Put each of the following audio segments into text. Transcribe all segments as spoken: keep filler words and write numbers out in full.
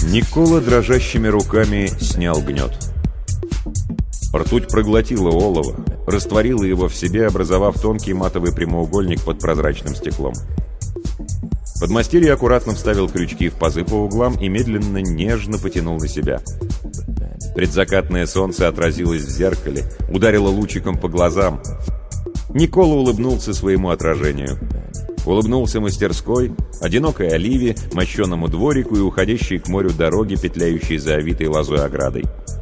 Никола дрожащими руками снял гнет. Ртуть проглотила олово, растворила его в себе, образовав тонкий матовый прямоугольник под прозрачным стеклом. Подмастерье аккуратно вставил крючки в пазы по углам и медленно, нежно потянул на себя. Предзакатное солнце отразилось в зеркале, ударило лучиком по глазам. Никола улыбнулся своему отражению. Улыбнулся мастерской, одинокой оливе, мощенному дворику и уходящей к морю дороге, петляющей за овитой лозой оградой.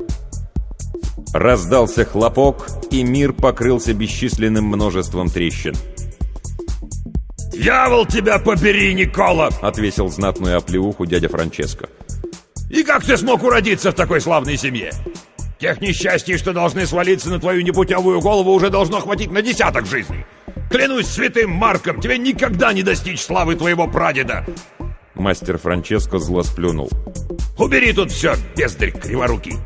Раздался хлопок, и мир покрылся бесчисленным множеством трещин. «Дьявол тебя побери, Никола!» — отвесил знатную оплеуху дядя Франческо. «И как ты смог уродиться в такой славной семье? Тех несчастий, что должны свалиться на твою непутевую голову, уже должно хватить на десяток жизней. Клянусь святым Марком, тебе никогда не достичь славы твоего прадеда!» Мастер Франческо зло сплюнул. «Убери тут все, бездарь криворукий!»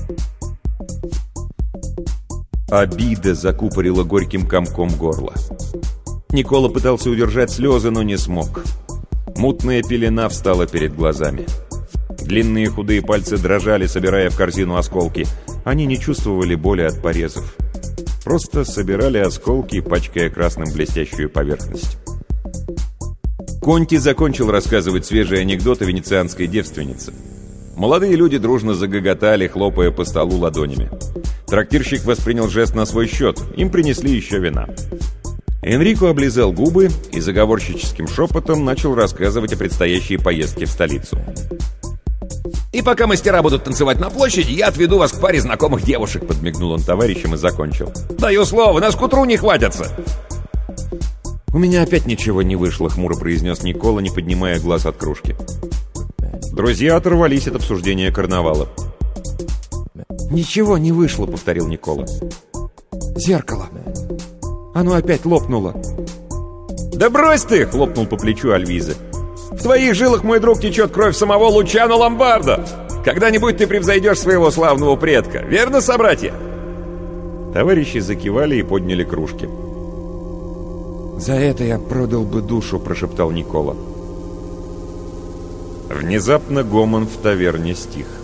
Обида закупорила горьким комком горло. Никола пытался удержать слезы, но не смог. Мутная пелена встала перед глазами. Длинные худые пальцы дрожали, собирая в корзину осколки. Они не чувствовали боли от порезов. Просто собирали осколки, пачкая красным блестящую поверхность. Конти закончил рассказывать свежий анекдот о венецианской девственнице. Молодые люди дружно загоготали, хлопая по столу ладонями. Трактирщик воспринял жест на свой счет. Им принесли еще вина. Энрико облизал губы и заговорщическим шепотом начал рассказывать о предстоящей поездке в столицу. «И пока мастера будут танцевать на площади, я отведу вас к паре знакомых девушек», — подмигнул он товарищам и закончил. «Даю слово, нас к утру не хватятся». «У меня опять ничего не вышло», — хмуро произнес Никола, не поднимая глаз от кружки. Друзья оторвались от обсуждения карнавала. «Ничего не вышло», — повторил Никола. «Зеркало. Оно опять лопнуло». «Да брось ты!» — хлопнул по плечу Альвиза. «В твоих жилах, мой друг, течет кровь самого Лучано Ломбардо. Когда-нибудь ты превзойдешь своего славного предка. Верно, собратья?» Товарищи закивали и подняли кружки. «За это я продал бы душу», — прошептал Никола. Внезапно гомон в таверне стих.